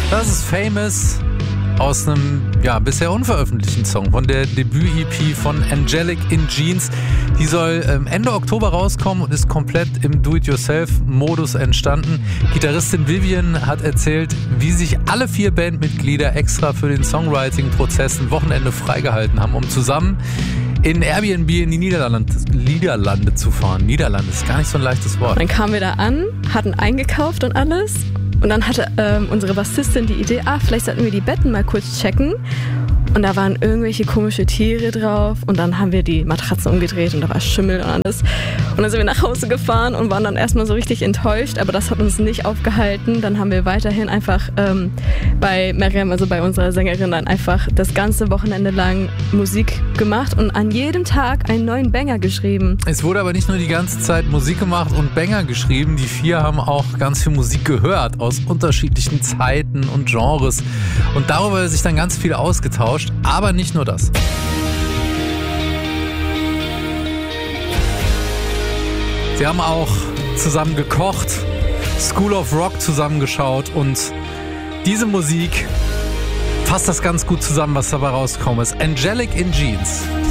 Das ist Famous aus einem bisher unveröffentlichten Song von der Debüt-EP von Angelic in Jeans. Die soll Ende Oktober rauskommen und ist komplett im Do-it-yourself-Modus entstanden. Gitarristin Vivian hat erzählt, wie sich alle 4 Bandmitglieder extra für den Songwriting-Prozess ein Wochenende freigehalten haben, um zusammen in Airbnb in die Niederlande zu fahren. Niederlande ist gar nicht so ein leichtes Wort. Dann kamen wir da an, hatten eingekauft und alles. Und dann hatte unsere Bassistin die Idee, vielleicht sollten wir die Betten mal kurz checken. Und da waren irgendwelche komische Tiere drauf. Und dann haben wir die Matratzen umgedreht und da war Schimmel und alles. Und dann sind wir nach Hause gefahren und waren dann erstmal so richtig enttäuscht. Aber das hat uns nicht aufgehalten. Dann haben wir weiterhin einfach bei Miriam, also bei unserer Sängerin, dann einfach das ganze Wochenende lang Musik gemacht und an jedem Tag einen neuen Banger geschrieben. Es wurde aber nicht nur die ganze Zeit Musik gemacht und Banger geschrieben. Die 4 haben auch ganz viel Musik gehört aus unterschiedlichen Zeiten und Genres. Und darüber sich dann ganz viel ausgetauscht. Aber nicht nur das. Sie haben auch zusammen gekocht, School of Rock zusammengeschaut und diese Musik fasst das ganz gut zusammen, was dabei rausgekommen ist. Angelic in Jeans.